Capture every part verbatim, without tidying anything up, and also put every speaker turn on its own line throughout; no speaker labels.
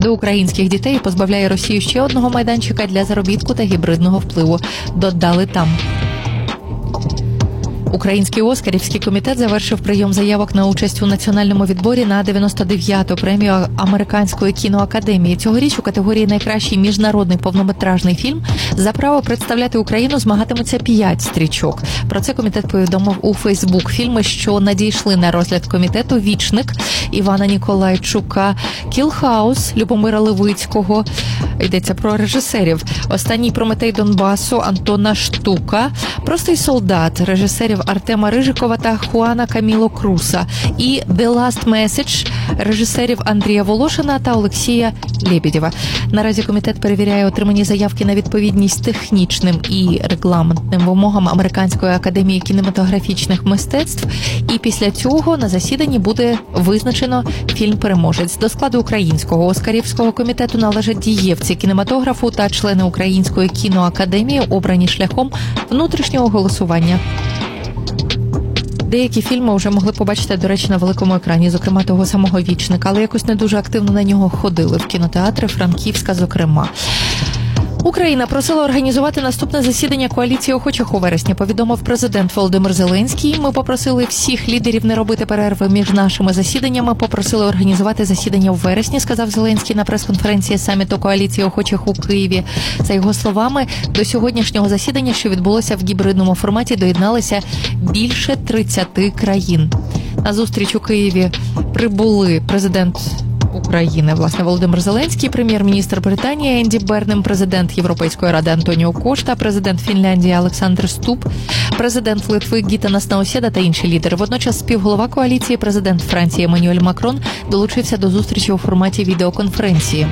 до українських дітей і позбавляє Росію ще одного майданчика для заробітку та гібридного впливу. Додали там. Український Оскарівський комітет завершив прийом заявок на участь у національному відборі на дев'яносто дев'яту премію Американської кіноакадемії. Цьогоріч у категорії «Найкращий міжнародний повнометражний фільм» за право представляти Україну змагатимуться п'ять стрічок. Про це комітет повідомив у Фейсбук. Фільми, що надійшли на розгляд комітету: «Вічник» Івана Ніколайчука, «Кілхаус» Любомира Левицького, йдеться про режисерів, «Останній Прометей Донбасу» Антона Штука, «Простий солдат» режисерів Артема Рижикова та Хуана Каміло Круса і «The Last Message» режисерів Андрія Волошина та Олексія Лебедєва. Наразі комітет перевіряє отримані заявки на відповідність технічним і регламентним вимогам Американської академії кінематографічних мистецтв, і після цього на засіданні буде визначено фільм-переможець. До складу Українського Оскарівського комітету належать дієвці кінематографу та члени Української кіноакадемії, обрані шляхом внутрішнього голосування. Деякі фільми вже могли побачити, до речі, на великому екрані, зокрема того самого «Вічника», але якось не дуже активно на нього ходили в кінотеатри Франківська, зокрема. Україна просила організувати наступне засідання коаліції охочих у вересні, повідомив президент Володимир Зеленський. Ми попросили всіх лідерів не робити перерви між нашими засіданнями, попросили організувати засідання в вересні, сказав Зеленський на прес-конференції саміту коаліції охочих у Києві. За його словами, до сьогоднішнього засідання, що відбулося в гібридному форматі, доєдналися більше тридцяти країн. На зустріч у Києві прибули президент України, власне, Володимир Зеленський, прем'єр-міністр Британії Енді Бернем, президент Європейської ради Антоніо Кошта, президент Фінляндії Олександр Ступ, президент Литви Гітанас Науседа та інші лідери. Водночас співголова коаліції, президент Франції Еммануель Макрон, долучився до зустрічі у форматі відеоконференції.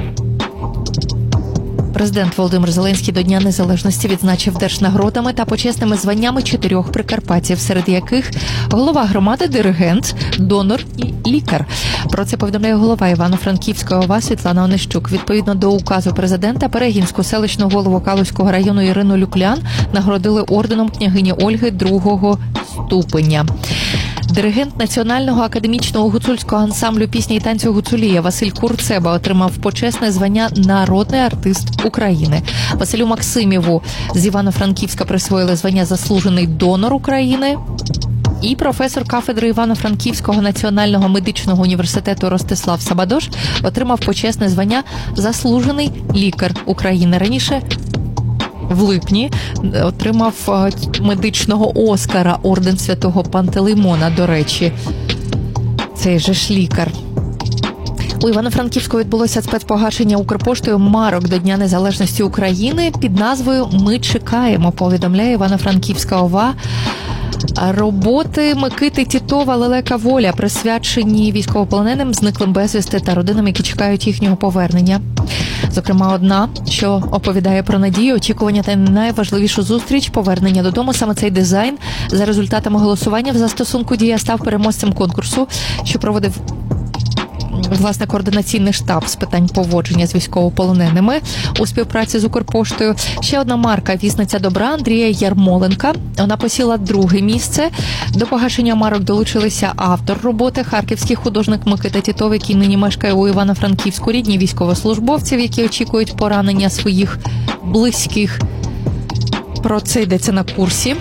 Президент Володимир Зеленський до Дня Незалежності відзначив держнагородами та почесними званнями чотирьох прикарпатців, серед яких голова громади, диригент, донор і лікар. Про це повідомляє голова Івано-Франківської ОВА Світлана Онищук. Відповідно до указу президента, Перегінську селищну голову Калузького району Ірину Люклян нагородили орденом княгині Ольги другого ступеня. Диригент Національного академічного гуцульського ансамблю пісні і танцю «Гуцулія» Василь Курцеба отримав почесне звання «Народний артист України». Василю Максимєву з Івано-Франківська присвоїли звання «Заслужений донор України». І професор кафедри Івано-Франківського національного медичного університету Ростислав Сабадош отримав почесне звання «Заслужений лікар України». Раніше в липні отримав медичного Оскара орден Святого Пантелеймона, до речі. Цей же ж лікар. У Івано-Франківську відбулося спецпогашення Укрпоштою марок до Дня Незалежності України під назвою «Ми чекаємо», повідомляє Івано-Франківська ОВА. Роботи Микити Тітова «Лелека воля» присвячені військовополоненим, зниклим безвісти та родинам, які чекають їхнього повернення. Зокрема, одна, що оповідає про надію, очікування та найважливішу зустріч – повернення додому. Саме цей дизайн за результатами голосування в застосунку «Дія» став переможцем конкурсу, що проводив власне координаційний штаб з питань поводження з військовополоненими у співпраці з Укрпоштою. Ще одна марка «Вісниця добра» Андрія Ярмоленка. Вона посіла друге місце. До погашення марок долучилися автор роботи, харківський художник Микита Тітов, який нині мешкає у Івано-Франківську, рідні військовослужбовців, які очікують поранення своїх близьких. Про це йдеться на курсі.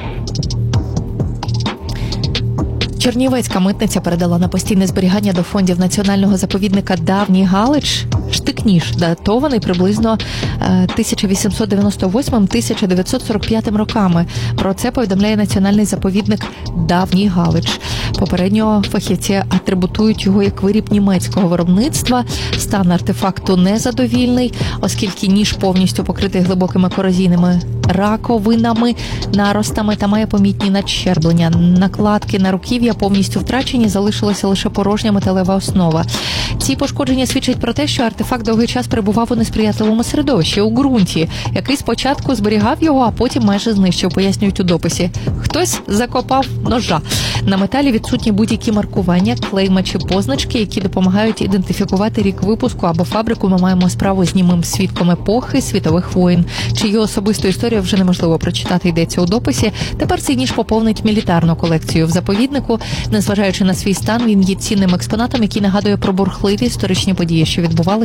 Чернівецька митниця передала на постійне зберігання до фондів національного заповідника «Давній Галич» штик-ніж, датований приблизно тисяча вісімсот дев'яносто восьмим - тисяча дев'ятсот сорок п'ятим роками. Про це повідомляє національний заповідник «Давній Галич». Попередньо фахівці атрибутують його як виріб німецького виробництва. Стан артефакту незадовільний, оскільки ніж повністю покритий глибокими корозійними раковинами, наростами та має помітні надщерблення. Накладки на руків'я повністю втрачені, залишилася лише порожня металева основа. Ці пошкодження свідчать про те, що артефакт довгий час перебував у несприятливому середовищі, у ґрунті, який спочатку зберігав його, а потім майже знищив, пояснюють у дописі. Хтось закопав ножа. На металі відсутні будь-які маркування, клейма чи позначки, які допомагають ідентифікувати рік випуску або фабрику. Ми маємо справу з німим свідком епохи світових воєн, чию особисту історію вже неможливо прочитати, йдеться у дописі. Тепер цей ніж поповнить мілітарну колекцію в заповіднику. Незважаючи на свій стан, він є цінним експонатом, який нагадує про бурхливі історичні події, що відбувалися